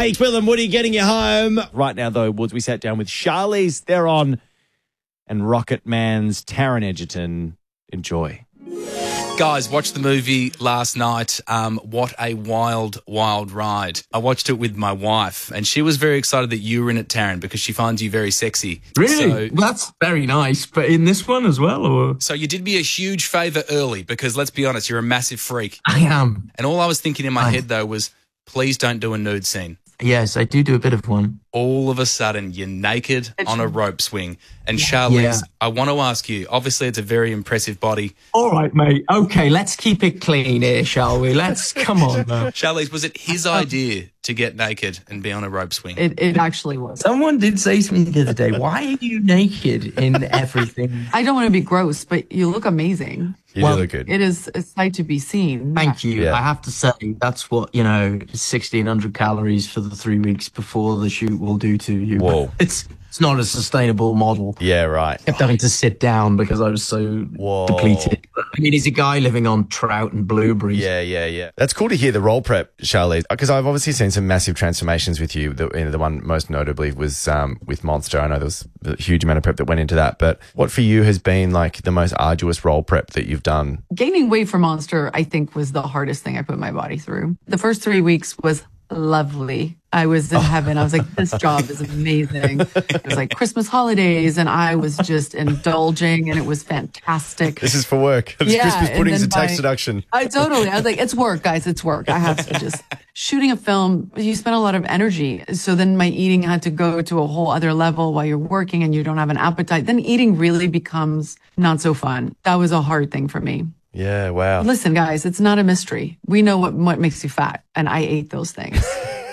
Hey, Quill and Woody getting you home. Right now, though, Woods, we sat down with Charlize Theron and Rocket Man's Taron Egerton. Enjoy. Guys, watched the movie last night. What a wild, wild ride. I watched it with my wife, and she was very excited that you were in it, Taron, because she finds you very sexy. Really? Well, that's very nice. But in this one as well? Or? So you did me a huge favour early because, let's be honest, you're a massive freak. I am. And all I was thinking in my head, though, was please don't do a nude scene. Yes, I do a bit of one. All of a sudden, you're naked on a rope swing. And Charlize, I want to ask you, obviously it's a very impressive body. All right, mate. Okay, let's keep it clean here, shall we? Come on, man. Charlize, was it his idea to get naked and be on a rope swing? It actually was. Someone did say to me the other day, why are you naked in everything? I don't want to be gross, but you look amazing. You do look good. It is a sight to be seen. Thank you. Yeah. I have to say, that's what, 1,600 calories for the 3 weeks before the shoot will do to you. Whoa. It's not a sustainable model. Yeah, right. I kept having to sit down because I was so depleted. I mean, he's a guy living on trout and blueberries. Yeah. That's cool to hear the role prep, Charlize, because I've obviously seen some massive transformations with you. The one most notably was with Monster. I know there was a huge amount of prep that went into that. But what for you has been like the most arduous role prep that you've done? Gaining weight for Monster, I think, was the hardest thing I put my body through. The first 3 weeks was lovely. I was in heaven. I was like, this job is amazing. It was like Christmas holidays, and I was just indulging, and it was fantastic. This is for work. This Christmas pudding is a tax deduction. I was like, it's work, guys. It's work. I have to just shooting a film. You spend a lot of energy. So then my eating had to go to a whole other level while you're working and you don't have an appetite. Then eating really becomes not so fun. That was a hard thing for me. Yeah, wow. Listen, guys, it's not a mystery. We know what makes you fat, and I ate those things.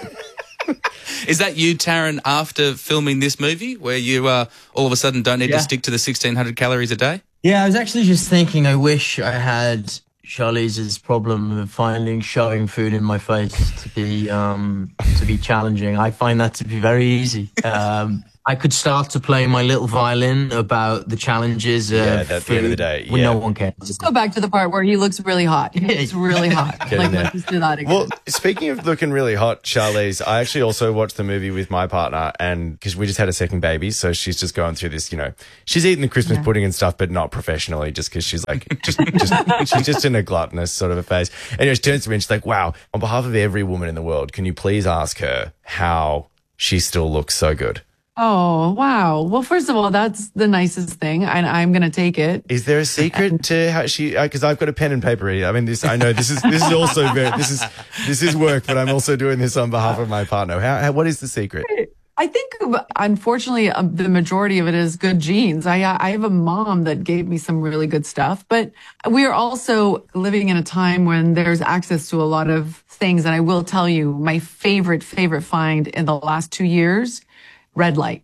Is that you, Taron, after filming this movie, where you all of a sudden don't need to stick to the 1,600 calories a day? Yeah, I was actually just thinking, I wish I had Charlize's problem of finding shoving food in my face to be challenging. I find that to be very easy. I could start to play my little violin about the challenges of at the end of the day, when no one cares. Just go back to the part where he looks really hot. He looks really hot. Let's just do that again. Well, speaking of looking really hot, Charlize, I actually also watched the movie with my partner, and because we just had a second baby, so she's just going through this, she's eating the Christmas pudding and stuff, but not professionally, just because she's like, she's just in a gluttonous sort of a phase. Anyway, she turns to me and she's like, wow, on behalf of every woman in the world, can you please ask her how she still looks so good? Oh, wow. Well, first of all, that's the nicest thing, and I'm going to take it. Is there a secret to how she, because I've got a pen and paper here. I mean, I know this is also this is work, but I'm also doing this on behalf of my partner. What is the secret? I think, unfortunately, the majority of it is good genes. I have a mom that gave me some really good stuff, but we are also living in a time when there's access to a lot of things. And I will tell you, my favorite find in the last 2 years, red light.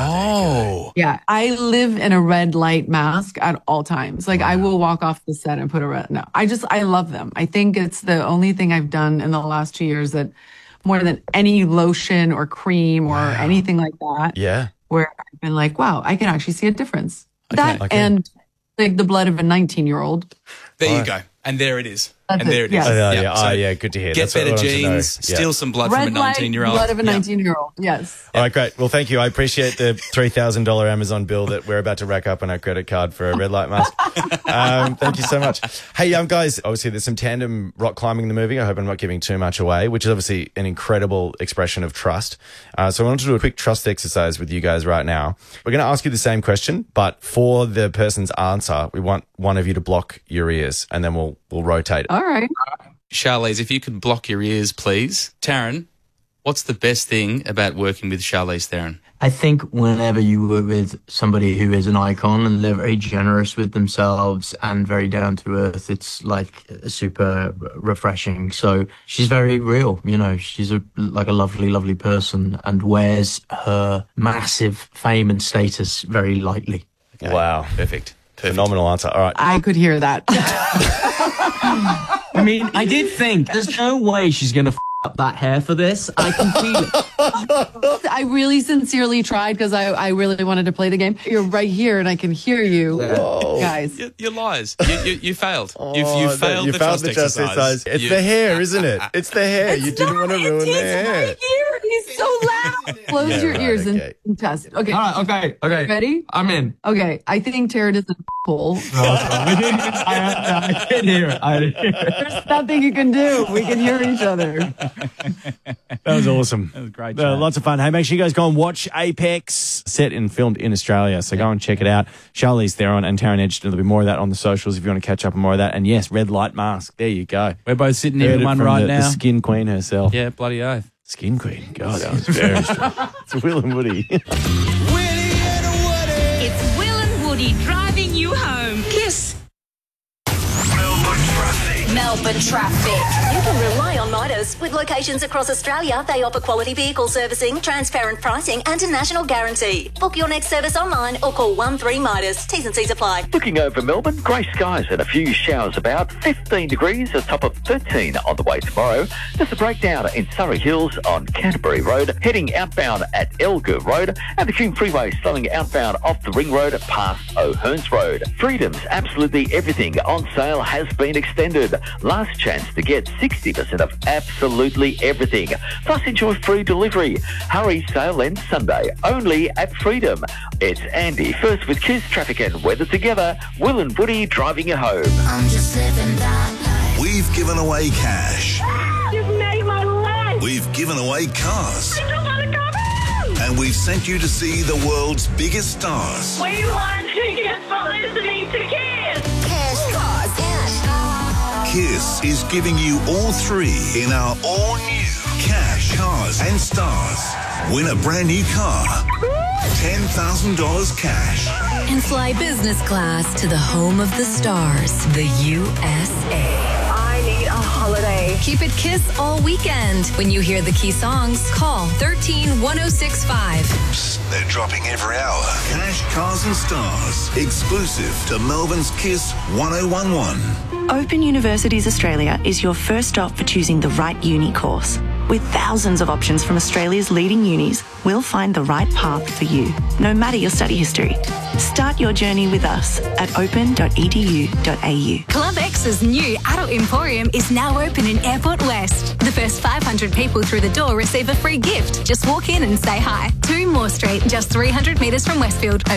Oh. Yeah. I live in a red light mask at all times. Like I will walk off the set and put a red. No, I love them. I think it's the only thing I've done in the last 2 years that more than any lotion or cream or anything like that. Yeah. Where I've been like, wow, I can actually see a difference. Okay. And like the blood of a 19-year-old. There you go. And there it is. That's and there it, it is. yes. So good to hear. Get That's what I better wanted to know. genes, steal some blood from a 19-year-old. Blood of a 19-year-old, yes. All right, great. Well, thank you. I appreciate the $3,000 Amazon bill that we're about to rack up on our credit card for a red light mask. Thank you so much. Hey, guys, obviously there's some tandem rock climbing in the movie. I hope I'm not giving too much away, which is obviously an incredible expression of trust. So I wanted to do a quick trust exercise with you guys right now. We're going to ask you the same question, but for the person's answer, we want one of you to block your ears, and then we'll rotate. All right. Charlize, if you could block your ears, please. Taron, what's the best thing about working with Charlize Theron? I think whenever you work with somebody who is an icon and they're very generous with themselves and very down to earth, it's like super refreshing. So she's very real, she's like a lovely, lovely person and wears her massive fame and status very lightly. Okay. Wow. Perfect. Phenomenal answer. All right. I could hear that. I mean, I did think there's no way she's going to up that hair for this. I can feel it. I really sincerely tried because I really wanted to play the game. You're right here and I can hear you. Whoa. Guys. You're liars. You failed. You failed the trust exercise. It's the hair, isn't it? It's the hair. You didn't want to ruin the hair. It's right here. He's so loud. Close Yeah, your right, ears okay. and test. Okay. All right, okay. Ready? I'm in. Okay. I think Taryn is a hole. I did hear it. There's nothing you can do. We can hear each other. That was awesome. That was great. Lots of fun. Hey, make sure you guys go and watch Apex, set and filmed in Australia. So go and check it out. Charlize Theron and Taron Egerton. There'll be more of that on the socials if you want to catch up on more of that. And yes, Red Light Mask. There you go. We're both sitting Heard in it one from right the now. Skin Queen herself. Yeah, bloody oath. Skin Queen. God, that was very strong. It's Will and Woody. It's Will and Woody driving you home. Kiss. Melbourne Traffic. You can rely on Midas. With locations across Australia, they offer quality vehicle servicing, transparent pricing and a national guarantee. Book your next service online or call 13 Midas. T's and C's apply. Looking over Melbourne, grey skies and a few showers about. 15 degrees, a top of 13 on the way tomorrow. There's a breakdown in Surrey Hills on Canterbury Road, heading outbound at Elgar Road, and the Coombe Freeway slowing outbound off the Ring Road past O'Hearns Road. Freedom's Absolutely Everything on sale has been extended. Last chance to get 60% of absolutely everything. Plus enjoy free delivery. Hurry, sale ends Sunday, only at Freedom. It's Andy, first with Kiss, traffic and weather together. Will and Woody driving you home. I'm just living that life. We've given away cash. You've made my life. We've given away cars. I just want to come home. And we've sent you to see the world's biggest stars. We won tickets for listening to Kiss. Cash, cars, Kiss is giving you all three in our all-new Cash, Cars and Stars. Win a brand new car. $10,000 cash. And fly business class to the home of the stars, the USA. I need a holiday. Keep it Kiss all weekend. When you hear the key songs, call 13-1065. Psst, they're dropping every hour. Cash, Cars and Stars. Exclusive to Melbourne's Kiss 1011. Open Universities Australia is your first stop for choosing the right uni course. With thousands of options from Australia's leading unis, we'll find the right path for you, no matter your study history. Start your journey with us at open.edu.au. Club X's new adult emporium is now open in Airport West. The first 500 people through the door receive a free gift. Just walk in and say hi. 2 Moore Street, just 300 metres from Westfield.